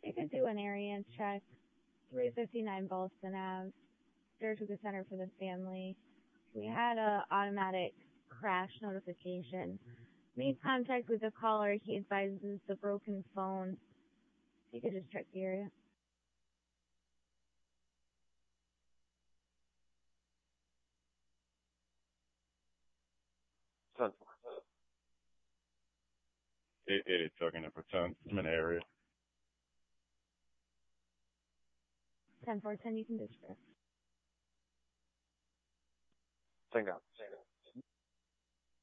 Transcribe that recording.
You could do an area check. 359 Boston Ave. Saratoga Center for the Family. We had a automatic crash notification. Made contact with the caller. He advises the broken phone. You could just check the area. It is talking to Potomac area. 10-410, you can disperse. Hang on.